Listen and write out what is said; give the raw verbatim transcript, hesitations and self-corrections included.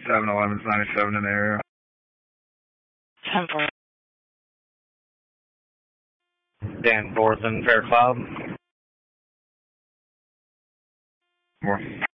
seven eleven ninety-seven in the area. ten four. Dan fourth and Fair Cloud. More.